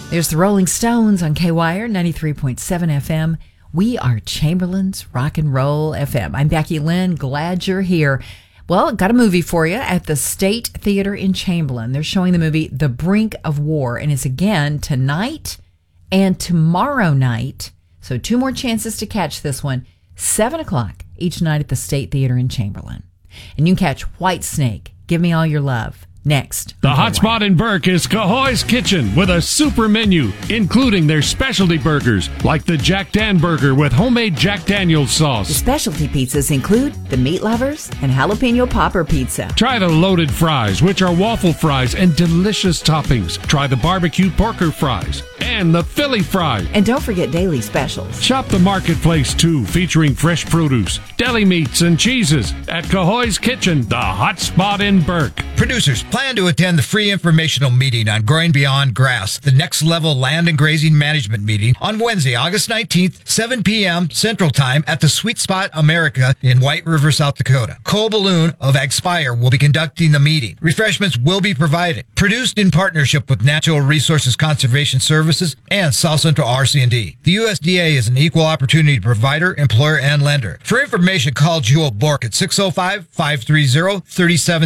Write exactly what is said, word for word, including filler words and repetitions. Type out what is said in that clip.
There's the Rolling Stones on K-Wire, ninety-three point seven F M. We are Chamberlain's Rock and Roll F M. I'm Becky Lynn. Glad you're here. Well, got a movie for you at the State Theater in Chamberlain. They're showing the movie The Brink of War, and it's again tonight and tomorrow night. So two more chances to catch this one. seven o'clock each night at the State Theater in Chamberlain. And you can catch Whitesnake, Give Me All Your Love, next. The hot spot in Burke is Cahoy's Kitchen with a super menu, including their specialty burgers, like the Jack Dan Burger with homemade Jack Daniel's The sauce. specialty pizzas include the Meat Lovers and Jalapeno Popper Pizza. Try the loaded fries, which are waffle fries and delicious toppings. Try the barbecue porker fries and the Philly fry. And don't forget daily specials. Shop the marketplace, too, featuring fresh produce, deli meats, and cheeses at Cahoy's Kitchen, the hot spot in Burke. Producers, plan to attend the free informational meeting on Growing Beyond Grass, the next level land and grazing management meeting on Wednesday, August nineteenth, seven p.m. Central Time at the Sweet Spot America in White River, South Dakota. Cole Balloon of Agspire will be conducting the meeting. Refreshments will be provided. Produced in partnership with Natural Resources Conservation Services and South Central R C and D. The U S D A is an equal opportunity provider, employer, and lender. For information, call Jewel Bork at six oh five, five three zero, three seven